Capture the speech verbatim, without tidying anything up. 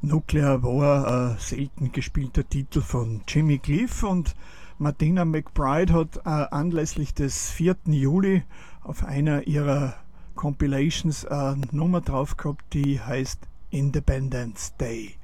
Nuclear war ein selten gespielter Titel von Jimmy Cliff, und Martina McBride hat äh, anlässlich des vierten Juli auf einer ihrer Compilations eine Nummer drauf gehabt, die heißt Independence Day.